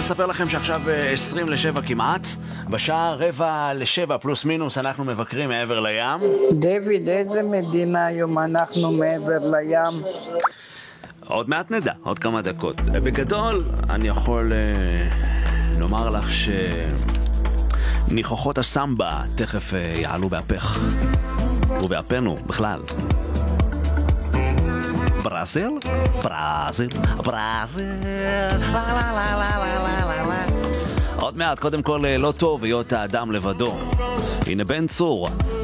לספר לכם שעכשיו 6:50 כמעט, בשעה 6:45 פלוס מינוס אנחנו מבקרים מעבר לים. דוד, איזה מדינה היום אנחנו מעבר לים? עוד מעט נדע, עוד כמה דקות. בגדול, אני יכול לומר לך שניחוחות הסמבה תכף יעלו באפך. ובאפנו בכלל. ברזיל? ברזיל, ברזיל, לה לה לה לה לה לה לה. עוד מעט, קודם כל לא טוב להיות האדם לבדו. הנה בן צור.